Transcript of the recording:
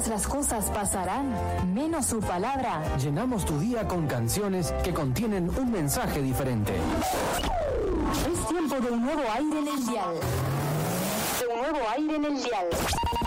todas las cosas pasarán, menos su palabra. Llenamos tu día con canciones que contienen un mensaje diferente. Es tiempo de un nuevo aire en el dial. De un nuevo aire en el dial.